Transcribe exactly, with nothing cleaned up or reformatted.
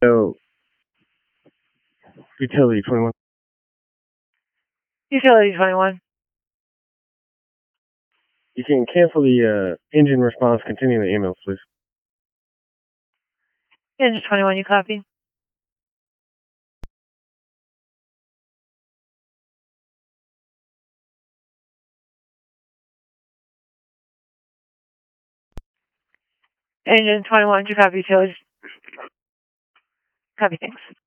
So, utility twenty-one. Utility twenty-one. You can cancel the uh, engine response, continue the emails, please. Engine twenty-one, you copy? Engine twenty-one, you copy utilities? Copy, thanks.